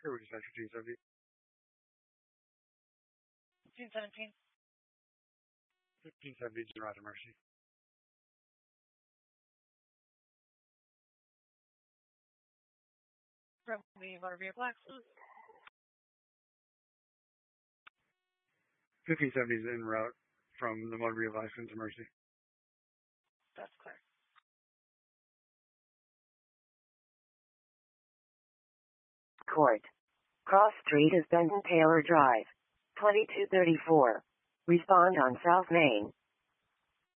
Here we just had 1570. 1517. 1570, General Mercy. From the motor vehicle accident. 1570 is en route from the motor vehicle accident to Mercy. That's clear. Court. Cross Street is Benton Taylor Drive. 2234. Respond on South Main.